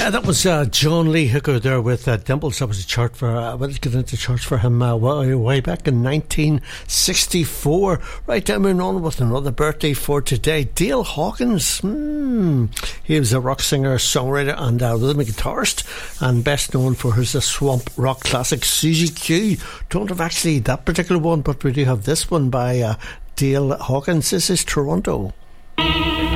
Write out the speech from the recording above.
That was John Lee Hooker there with Dimples. That was a chart for, get into charts for him way back in 1964. Right, moving on with another birthday for today. Dale Hawkins. He was a rock singer, songwriter and rhythmic guitarist, and best known for his swamp rock classic Susie Q. Don't have actually that particular one, but we do have this one by Dale Hawkins. This is Toronto.